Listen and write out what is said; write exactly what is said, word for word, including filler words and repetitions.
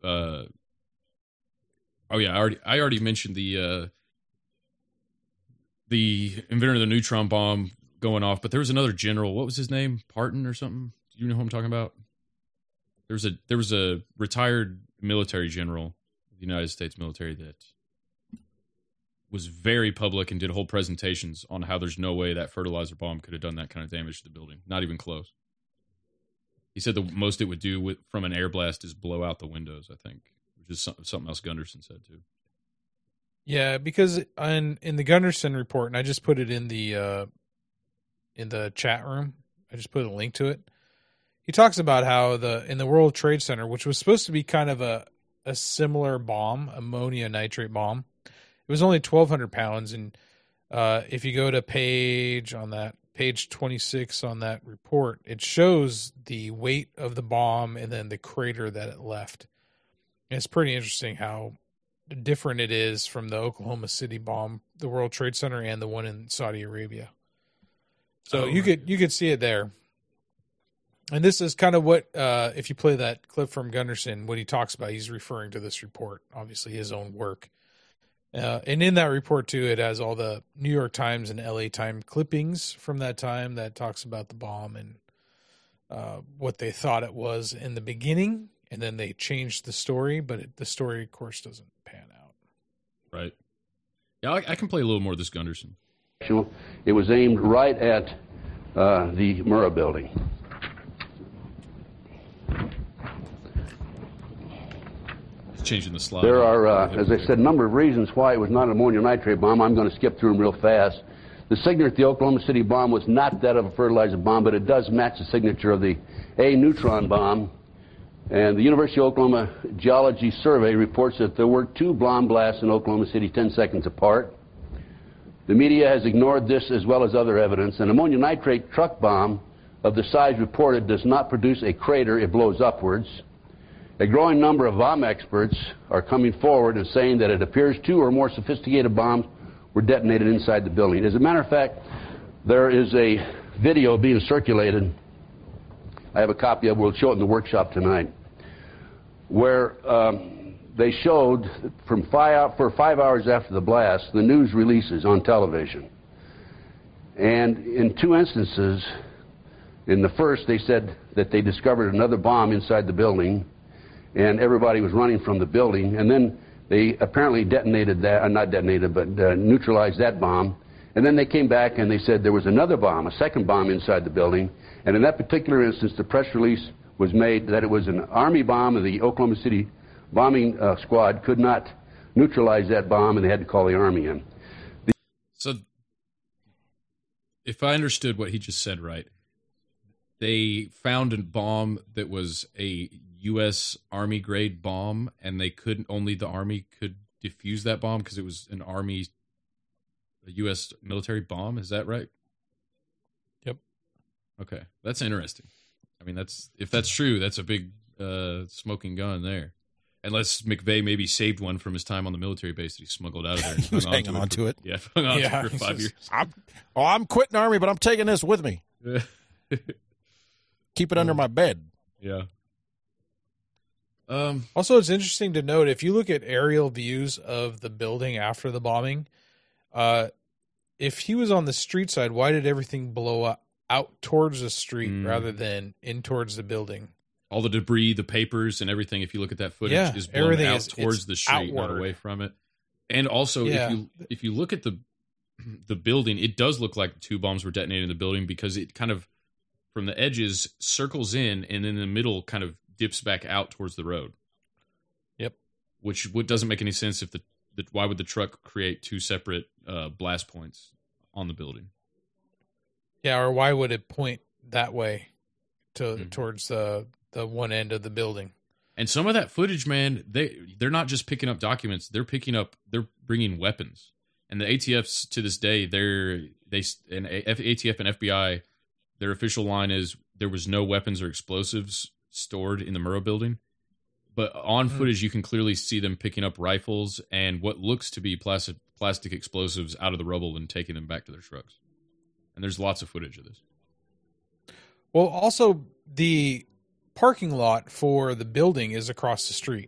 Uh, oh yeah, I already I already mentioned the uh, the inventor of the neutron bomb going off, but there was another general. What was his name? Parton or something? Do you know who I'm talking about? There was a there was a retired military general of the United States military that was very public and did whole presentations on how there's no way that fertilizer bomb could have done that kind of damage to the building. Not even close. He said the most it would do with, from an air blast is blow out the windows, I think, which is something else Gunderson said too. Yeah, because in, in the Gunderson report, and I just put it in the uh, in the chat room, I just put a link to it. He talks about how the in the World Trade Center, which was supposed to be kind of a, a similar bomb, ammonia nitrate bomb, it was only twelve hundred pounds. And uh, if you go to page on that page twenty-six on that report, it shows the weight of the bomb and then the crater that it left. And it's pretty interesting how different it is from the Oklahoma City bomb, the World Trade Center, and the one in Saudi Arabia. So oh, you right. could you could see it there. And this is kind of what, uh, if you play that clip from Gunderson, what he talks about, he's referring to this report, obviously his own work. Uh, and in that report, too, it has all the New York Times and L A Times clippings from that time that talks about the bomb and uh, what they thought it was in the beginning. And then they changed the story, but it, the story, of course, doesn't pan out. Right. Yeah, I, I can play a little more of this Gunderson. It was aimed right at uh, the Murrah building. Changing the slide. There are, uh, as I said, a number of reasons why it was not an ammonium nitrate bomb. I'm going to skip through them real fast. The signature of the Oklahoma City bomb was not that of a fertilizer bomb, but it does match the signature of the A neutron bomb. And the University of Oklahoma Geology Survey reports that there were two bomb blasts in Oklahoma City ten seconds apart. The media has ignored this as well as other evidence. An ammonium nitrate truck bomb of the size reported does not produce a crater, it blows upwards. A growing number of bomb experts are coming forward and saying that it appears two or more sophisticated bombs were detonated inside the building. As a matter of fact, there is a video being circulated. I have a copy of it. We'll show it in the workshop tonight, where um, they showed from five, for five hours after the blast, the news releases on television. And in two instances, in the first, they said that they discovered another bomb inside the building, and everybody was running from the building. And then they apparently detonated that, uh, not detonated, but uh, neutralized that bomb. And then they came back and they said there was another bomb, a second bomb inside the building. And in that particular instance, the press release was made that it was an Army bomb, and the Oklahoma City bombing uh, squad could not neutralize that bomb, and they had to call the Army in. The so, if I understood what he just said right, they found a bomb that was a U S Army grade bomb, and they couldn't, only the Army could defuse that bomb because it was an Army, a U S military bomb. Is that right? Yep. Okay. That's interesting. I mean, that's, if that's true, that's a big uh, smoking gun there. Unless McVeigh maybe saved one from his time on the military base that he smuggled out of there. And he was hung hanging on to it. Yeah, hung on yeah, to it for five years. I'm, oh, I'm quitting the Army, but I'm taking this with me. Keep it under my bed. Yeah. Um. Also, it's interesting to note, if you look at aerial views of the building after the bombing, uh, if he was on the street side, why did everything blow up out towards the street mm. rather than in towards the building? All the debris, the papers, and everything, if you look at that footage, yeah, is blown out is, towards the street, outward. not away from it. And also, yeah. if you if you look at the the building, it does look like two bombs were detonated in the building, because it kind of, from the edges, circles in, and in the middle kind of dips back out towards the road. Yep. Which what doesn't make any sense. If the, the why would the truck create two separate uh, blast points on the building? Yeah, or why would it point that way to mm-hmm. towards the the one end of the building? And some of that footage, man, they they're not just picking up documents; they're picking up, they're bringing weapons. And the A T Fs to this day, they're they and A T F and F B I, their official line is there was no weapons or explosives stored in the Murrah building. But on mm-hmm. footage, you can clearly see them picking up rifles and what looks to be plastic plastic explosives out of the rubble and taking them back to their trucks. And there's lots of footage of this. Well, also the parking lot for the building is across the street.